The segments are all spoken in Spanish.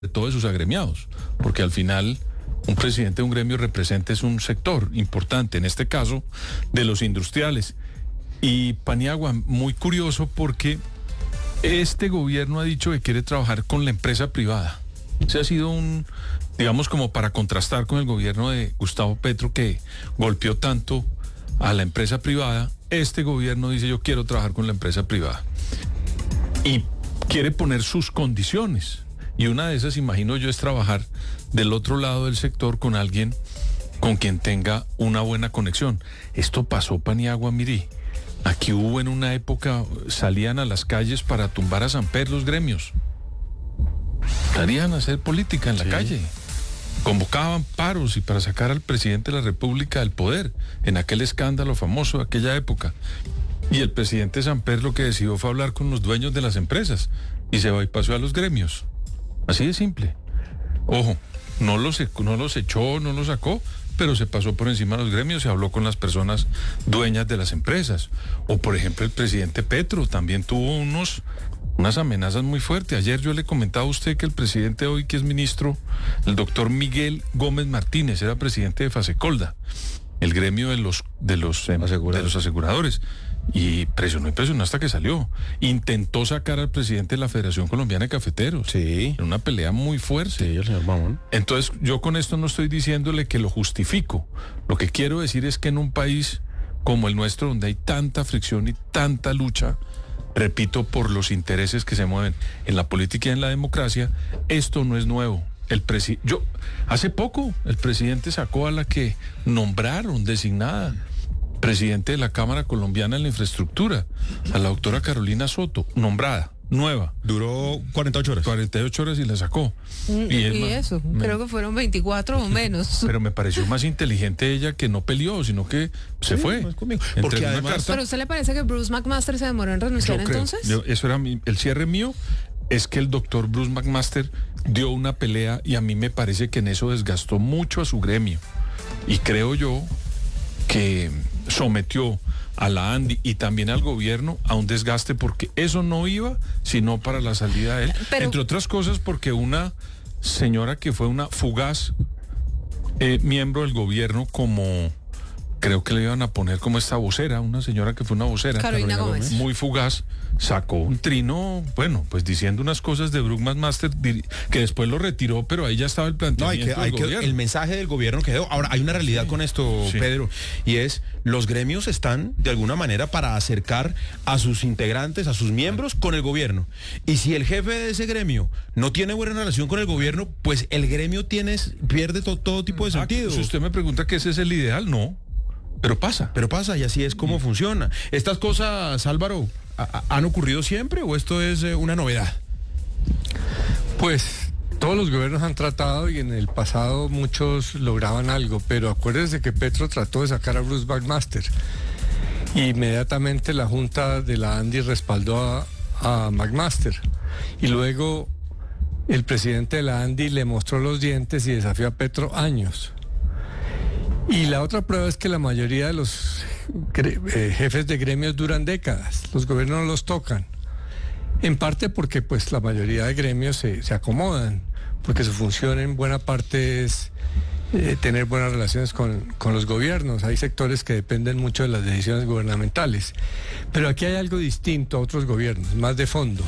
de todos sus agremiados, porque al final un presidente de un gremio representa es un sector importante, en este caso de los industriales. Y Paniagua, muy curioso porque este gobierno ha dicho que quiere trabajar con la empresa privada. Ese ha sido digamos, como para contrastar con el gobierno de Gustavo Petro, que golpeó tanto a la empresa privada. Este gobierno dice: yo quiero trabajar con la empresa privada. Y quiere poner sus condiciones. Y una de esas, imagino yo, es trabajar del otro lado del sector con alguien con quien tenga una buena conexión. Esto pasó, Paniagua, mire. Aquí hubo en una época, salían a las calles para tumbar a Samper los gremios. Salían a hacer política en la calle. Convocaban paros y para sacar al presidente de la República del poder, en aquel escándalo famoso de aquella época. Y el presidente Samper lo que decidió fue hablar con los dueños de las empresas y se bypassó a los gremios. Así de simple. Ojo, no los echó, no los sacó, pero se pasó por encima de los gremios y habló con las personas dueñas de las empresas. O por ejemplo el presidente Petro también tuvo unas amenazas muy fuertes. Ayer yo le comentaba a usted que el presidente hoy, que es ministro, el doctor Miguel Gómez Martínez, era presidente de Fasecolda, el gremio de los aseguradores. Y presionó hasta que salió. Intentó sacar al presidente de la Federación Colombiana de Cafeteros. Sí. En una pelea muy fuerte. Sí, el señor Mamón. Entonces, yo con esto no estoy diciéndole que lo justifico. Lo que quiero decir es que en un país como el nuestro, donde hay tanta fricción y tanta lucha, repito, por los intereses que se mueven en la política y en la democracia, esto no es nuevo. Hace poco, el presidente sacó a la que nombraron, designada presidente de la Cámara Colombiana de la Infraestructura, a la doctora Carolina Soto, nombrada, nueva. Duró 48 horas. 48 horas y la sacó. Creo que fueron 24 o menos. Pero me pareció más inteligente ella, que no peleó, sino que se fue. Porque además... ¿Pero a usted le parece que Bruce McMaster se demoró en renunciar entonces? Eso era el cierre mío. Es que el doctor Bruce McMaster dio una pelea y a mí me parece que en eso desgastó mucho a su gremio. Y creo yo que sometió a la ANDI y también al gobierno a un desgaste, porque eso no iba sino para la salida de él. Entre otras cosas porque una señora que fue una fugaz miembro del gobierno, como creo que le iban a poner como esta vocera, una señora que fue una vocera, Carolina Gómez, muy fugaz, sacó un trino, bueno, pues diciendo unas cosas de Bruce McMaster, que después lo retiró, pero ahí ya estaba el planteamiento del gobierno. El mensaje del gobierno quedó. Ahora, hay una realidad con esto, Pedro, y es: los gremios están de alguna manera para acercar a sus integrantes, a sus miembros con el gobierno. Y si el jefe de ese gremio no tiene buena relación con el gobierno, pues el gremio pierde todo tipo de sentido. Si usted me pregunta que ese es el ideal, no. Pero pasa y así es como funciona. ¿Estas cosas, Álvaro, han ocurrido siempre o esto es una novedad? Pues todos los gobiernos han tratado y en el pasado muchos lograban algo, pero acuérdense que Petro trató de sacar a Bruce McMaster. Inmediatamente la Junta de la ANDI respaldó a McMaster y luego el presidente de la ANDI le mostró los dientes y desafió a Petro años. Y la otra prueba es que la mayoría de los jefes de gremios duran décadas, los gobiernos no los tocan, en parte porque pues la mayoría de gremios se acomodan, porque su función en buena parte es tener buenas relaciones con los gobiernos. Hay sectores que dependen mucho de las decisiones gubernamentales, pero aquí hay algo distinto a otros gobiernos, más de fondo.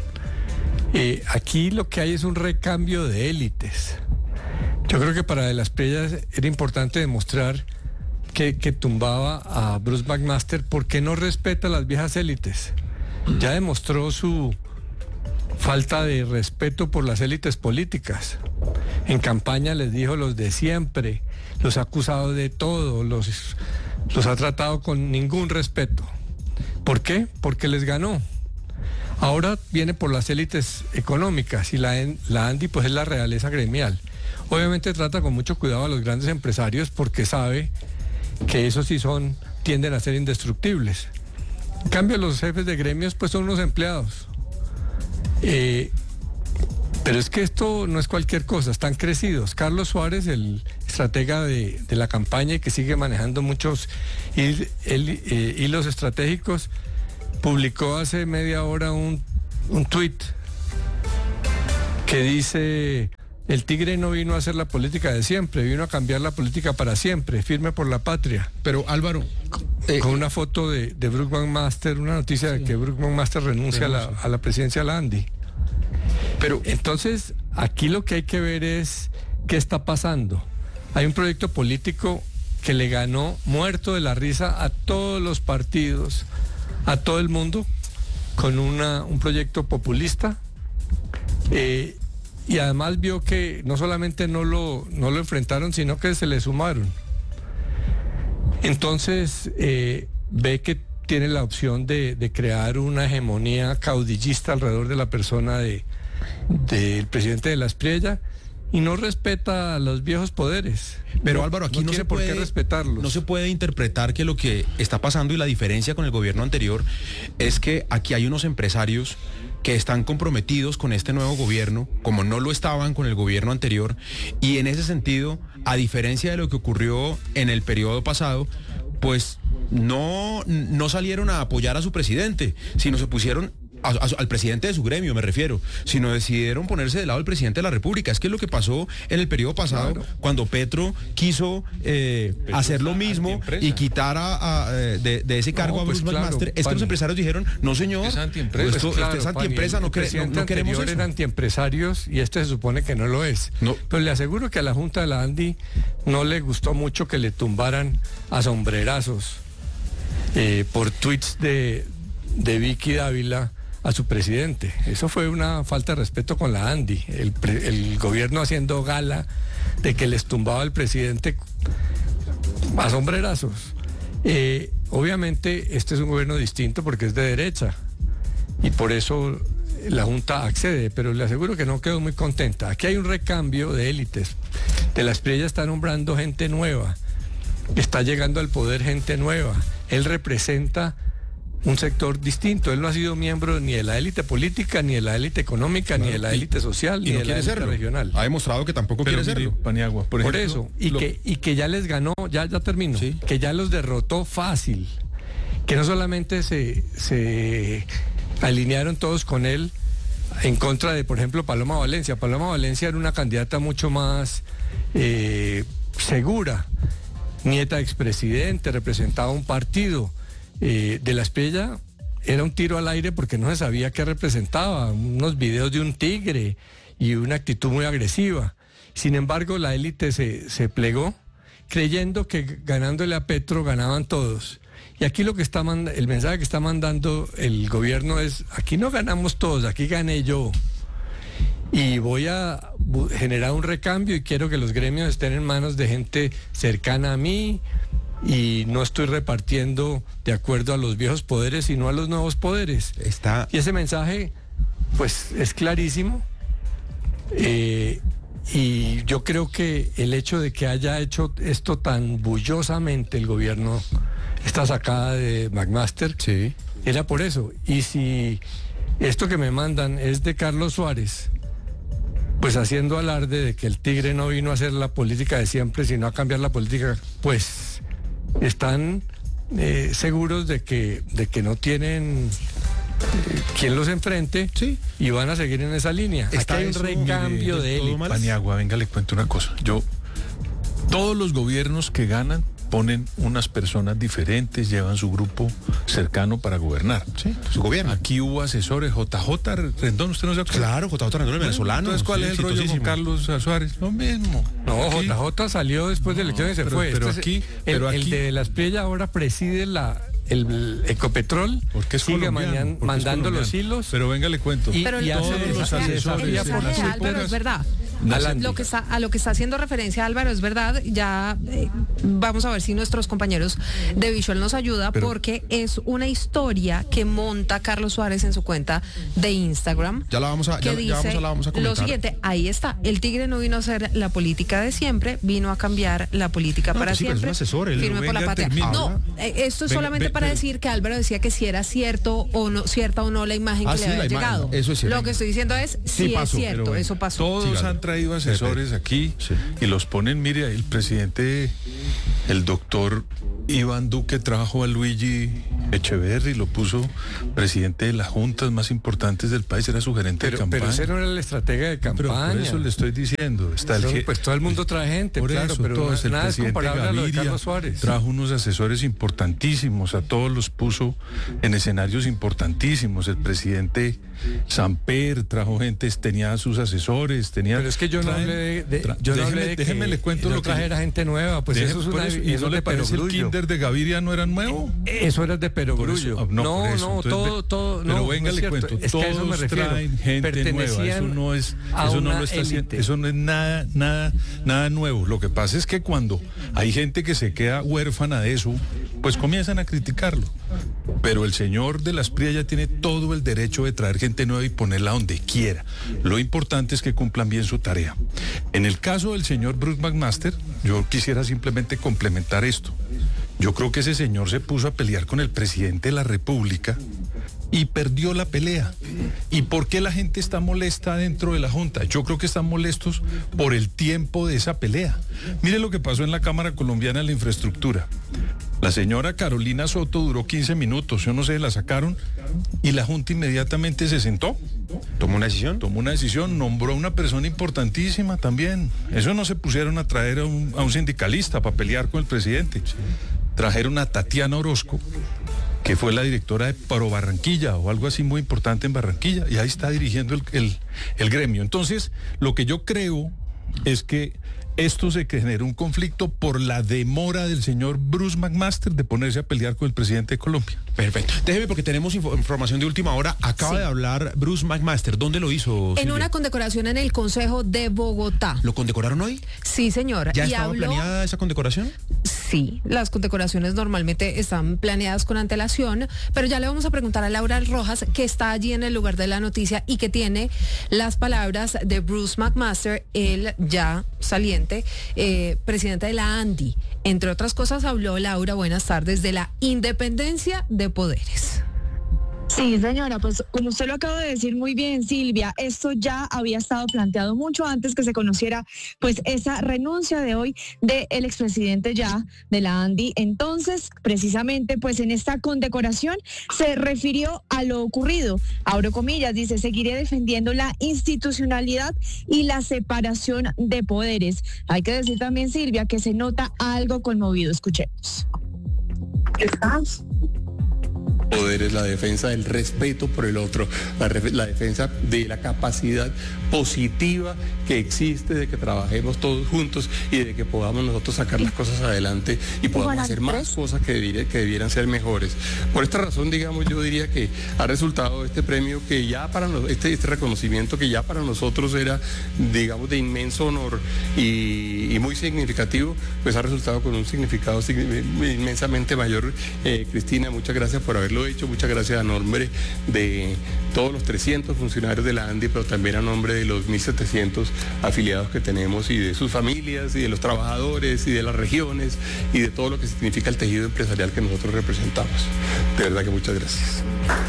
Aquí lo que hay es un recambio de élites. Yo creo que para De las Playas era importante demostrar que tumbaba a Bruce McMaster porque no respeta a las viejas élites. Ya demostró su falta de respeto por las élites políticas. En campaña les dijo los de siempre, los ha acusado de todo, los ha tratado con ningún respeto. ¿Por qué? Porque les ganó. Ahora viene por las élites económicas y la ANDI pues es la realeza gremial. Obviamente trata con mucho cuidado a los grandes empresarios porque sabe que esos sí tienden a ser indestructibles. En cambio, los jefes de gremios pues son unos empleados. Pero es que esto no es cualquier cosa, están crecidos. Carlos Suárez, el estratega de la campaña y que sigue manejando muchos hilos estratégicos, publicó hace media hora un tuit que dice: el tigre no vino a hacer la política de siempre, vino a cambiar la política para siempre, firme por la patria. Pero Álvaro, con una foto de Brookbank Master, una noticia de que Brookbank Master renuncia a la presidencia de la ANDI. Pero entonces, aquí lo que hay que ver es qué está pasando. Hay un proyecto político que le ganó muerto de la risa a todos los partidos, a todo el mundo, con un proyecto populista. Y además vio que no solamente no lo enfrentaron, sino que se le sumaron. Entonces ve que tiene la opción de crear una hegemonía caudillista alrededor de la persona del presidente de la Espriella, y no respeta a los viejos poderes. Pero Álvaro, aquí no tiene se por puede, qué respetarlos. No se puede interpretar que lo que está pasando y la diferencia con el gobierno anterior es que aquí hay unos empresarios que están comprometidos con este nuevo gobierno, como no lo estaban con el gobierno anterior, y en ese sentido, a diferencia de lo que ocurrió en el periodo pasado, pues no salieron a apoyar a su presidente, sino se pusieron al presidente de su gremio, me refiero, sino decidieron ponerse del lado del presidente de la República. Es que es lo que pasó en el periodo pasado, claro, cuando Petro quiso hacer lo mismo y quitar de ese cargo a Bruce McMaster. Es que los empresarios dijeron: no, señor, es antiempresa. Esto es antiempresa, no queremos eso. Eran antiempresarios y este se supone que no lo es. No. Pero le aseguro que a la Junta de la ANDI no le gustó mucho que le tumbaran a sombrerazos por tweets de Vicky Dávila a su presidente. Eso fue una falta de respeto con la ANDI. El gobierno haciendo gala de que les tumbaba al presidente a sombrerazos. Obviamente este es un gobierno distinto porque es de derecha y por eso la Junta accede, pero le aseguro que no quedó muy contenta. Aquí hay un recambio de élites. De la Espriella está nombrando gente nueva, está llegando al poder gente nueva. Él representa un sector distinto. Él no ha sido miembro ni de la élite política, ni de la élite económica, ni de la élite social, ni no de la élite regional. Ha demostrado que tampoco quiere serlo. Paniagua, por ejemplo, eso, y que ya les ganó, ya termino, ¿sí? Que ya los derrotó fácil, que no solamente se alinearon todos con él en contra de, por ejemplo, Paloma Valencia. Paloma Valencia era una candidata mucho más segura, nieta de expresidente, representaba un partido. De la Espriella era un tiro al aire porque no se sabía qué representaba, unos videos de un tigre y una actitud muy agresiva. Sin embargo, la élite se plegó creyendo que ganándole a Petro ganaban todos. Y aquí el mensaje que está mandando el gobierno es: aquí no ganamos todos, aquí gané yo. Y voy a generar un recambio y quiero que los gremios estén en manos de gente cercana a mí, y no estoy repartiendo de acuerdo a los viejos poderes, sino a los nuevos poderes. Y ese mensaje, pues, es clarísimo. Y yo creo que el hecho de que haya hecho esto tan bullosamente el gobierno, esta sacada de McMaster, sí, era por eso. Y si esto que me mandan es de Carlos Suárez, pues haciendo alarde de que el tigre no vino a hacer la política de siempre, sino a cambiar la política, pues están seguros de que no tienen quien los enfrente, sí, y van a seguir en esa línea. Aquí hay un recambio de él. Paniagua, venga, le cuento una cosa. Todos los gobiernos que ganan ponen unas personas diferentes, llevan su grupo cercano para gobernar. Sí, su gobierno. Aquí hubo asesores, JJ Rendón, ¿usted no se acuerda? Claro, JJ Rendón, el venezolano. Entonces, ¿cuál es el rollo con Carlos Suárez? Lo mismo. No, aquí, JJ salió después de elecciones y se fue. Pero aquí, el de la Espriella ahora preside el Ecopetrol, porque sigue mandando los hilos. Pero venga, le cuento. Pero todos los asesores. El mensaje de Álvaro es verdad. A lo que está haciendo referencia Álvaro es verdad. Ya vamos a ver si nuestros compañeros de Visual nos ayuda, porque es una historia que monta Carlos Suárez en su cuenta de Instagram. Ya la vamos a comentar. Lo siguiente, ahí está. El tigre no vino a hacer la política de siempre, vino a cambiar la política para siempre. Pero es un asesor, firme por la patria. No, esto es solamente para decir que Álvaro decía que si era cierto o no, cierta o no la imagen que le había llegado. Eso es cierto. Lo que estoy diciendo es si es cierto, eso pasó. Todos han traído asesores aquí y los ponen, mire, el presidente, el doctor Iván Duque trajo a Luigi Echeverry lo puso presidente de las juntas más importantes del país, era su gerente de campaña. Pero ese no era el estratega de campaña. Pero por eso le estoy diciendo. Pues todo el mundo trae gente, por claro, eso, pero todos, el nada es comparable a lo de Carlos Suárez. Trajo unos asesores importantísimos, a todos los puso en escenarios importantísimos. El presidente Samper trajo gente, tenía sus asesores, tenía... Pero es que yo no hablé de déjeme le cuento no lo que trajera gente nueva, pues eso es una... ¿Y no le parece el kinder de Gaviria no era nuevo? Eso era de perogrullo. No, todo... Pero venga, le cuento, es que a eso me refiero. Traen gente nueva, eso no es nada nuevo. Lo que pasa es que cuando hay gente que se queda huérfana de eso, pues comienzan a criticarlo. Pero el señor de las Pría ya tiene todo el derecho de traer gente nueva y ponerla donde quiera. Lo importante es que cumplan bien su tarea. En el caso del señor Bruce McMaster, yo quisiera simplemente complementar esto. Yo creo que ese señor se puso a pelear con el presidente de la República y perdió la pelea. ¿Y por qué la gente está molesta dentro de la Junta? Yo creo que están molestos por el tiempo de esa pelea. Mire lo que pasó en la Cámara Colombiana de la Infraestructura. La señora Carolina Soto duró 15 minutos, yo no sé, la sacaron y la Junta inmediatamente se sentó. ¿Tomó una decisión? Tomó una decisión, nombró a una persona importantísima también. Eso no se pusieron a traer a un sindicalista para pelear con el presidente. Trajeron a Tatiana Orozco, que fue la directora de Pro Barranquilla o algo así muy importante en Barranquilla, y ahí está dirigiendo el gremio. Entonces, lo que yo creo es que esto se generó un conflicto por la demora del señor Bruce McMaster de ponerse a pelear con el presidente de Colombia. Perfecto. Déjeme, porque tenemos información de última hora. Acaba de hablar Bruce McMaster. ¿Dónde lo hizo, Silvia? En una condecoración en el Consejo de Bogotá. ¿Lo condecoraron hoy? Sí, señor. ¿Ya estaba planeada esa condecoración? Sí, las condecoraciones normalmente están planeadas con antelación, pero ya le vamos a preguntar a Laura Rojas, que está allí en el lugar de la noticia y que tiene las palabras de Bruce McMaster, el ya saliente presidente de la ANDI. Entre otras cosas, habló Laura, buenas tardes, de la independencia de poderes. Sí, señora, pues como usted lo acaba de decir muy bien, Silvia, esto ya había estado planteado mucho antes que se conociera pues esa renuncia de hoy del expresidente ya de la ANDI. Entonces, precisamente pues en esta condecoración se refirió a lo ocurrido. Abro comillas, dice: seguiré defendiendo la institucionalidad y la separación de poderes. Hay que decir también, Silvia, que se nota algo conmovido. Escuchemos. ¿Estás? Poder es la defensa del respeto por el otro, la defensa de la capacidad positiva que existe de que trabajemos todos juntos y de que podamos nosotros sacar las cosas adelante y podamos hacer más cosas que debieran ser mejores. Por esta razón, digamos, yo diría que ha resultado este premio que ya para este reconocimiento que ya para nosotros era, digamos, de inmenso honor y muy significativo, pues ha resultado con un significado inmensamente mayor. Cristina, muchas gracias por haberlo hecho, muchas gracias a nombre de todos los 300 funcionarios de la ANDI, pero también a nombre de los 1.700 afiliados que tenemos y de sus familias y de los trabajadores y de las regiones y de todo lo que significa el tejido empresarial que nosotros representamos. De verdad que muchas gracias.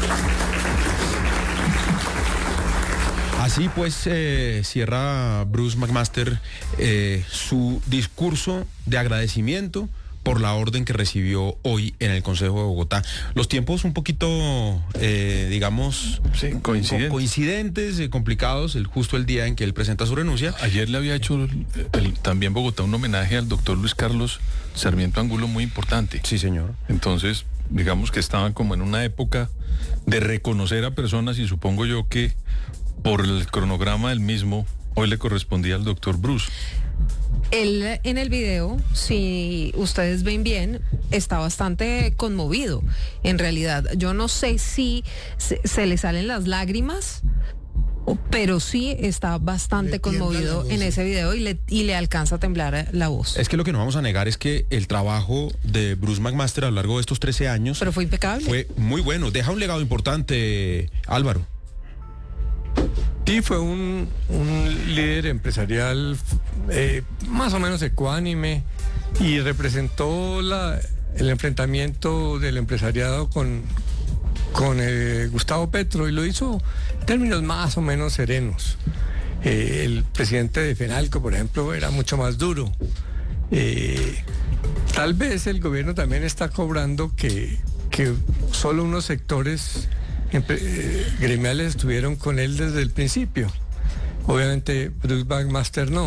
Así pues cierra Bruce McMaster su discurso de agradecimiento por la orden que recibió hoy en el Consejo de Bogotá. Los tiempos un poquito, digamos, sí, coincidentes, complicados, justo el día en que él presenta su renuncia. Ayer le había hecho también Bogotá un homenaje al doctor Luis Carlos Sarmiento Angulo muy importante. Sí, señor. Entonces, digamos que estaban como en una época de reconocer a personas y supongo yo que por el cronograma del mismo, hoy le correspondía al doctor Bruce. Él en el video, si ustedes ven bien, está bastante conmovido. En realidad, yo no sé si se le salen las lágrimas, pero sí está bastante conmovido en ese video y le alcanza a temblar la voz. Es que lo que no vamos a negar es que el trabajo de Bruce McMaster a lo largo de estos 13 años... Pero fue impecable. Fue muy bueno. Deja un legado importante, Álvaro. Sí, fue un líder empresarial más o menos ecuánime y representó el enfrentamiento del empresariado con Gustavo Petro y lo hizo en términos más o menos serenos. El presidente de Fenalco, por ejemplo, era mucho más duro. Tal vez el gobierno también está cobrando que que solo unos sectores gremiales estuvieron con él desde el principio. Obviamente Bruce Backmaster no.